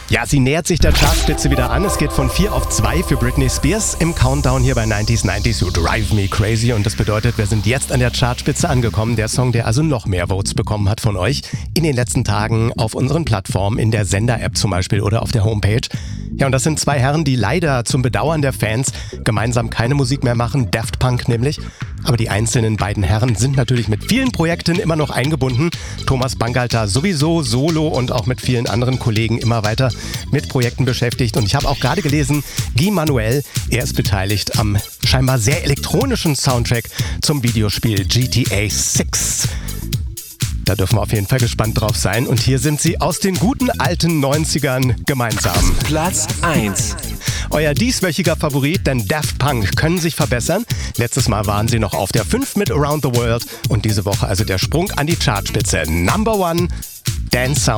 Ja, sie nähert sich der Chartspitze wieder an. Es geht von 4 auf 2 für Britney Spears im Countdown hier bei 90s You Drive Me Crazy. Und das bedeutet, wir sind jetzt an der Chartspitze angekommen. Der Song, der also noch mehr Votes bekommen hat von euch in den letzten Tagen auf unseren Plattformen, in der Sender-App zum Beispiel oder auf der Homepage. Ja, und das sind zwei Herren, die leider zum Bedauern der Fans gemeinsam keine Musik mehr machen. Daft Punk nämlich. Aber die einzelnen beiden Herren sind natürlich mit vielen Projekten immer noch eingebunden. Thomas Bangalter sowieso solo und auch mit vielen anderen Kollegen immer weiter mit Projekten beschäftigt. Und ich habe auch gerade gelesen, Guy Manuel, er ist beteiligt am scheinbar sehr elektronischen Soundtrack zum Videospiel GTA 6. Da dürfen wir auf jeden Fall gespannt drauf sein. Und hier sind sie aus den guten alten 90ern gemeinsam. Platz 1. Euer dieswöchiger Favorit, denn Daft Punk können sich verbessern. Letztes Mal waren sie noch auf der 5 mit Around the World und diese Woche also der Sprung an die Chartspitze. Number 1, Dance Sound.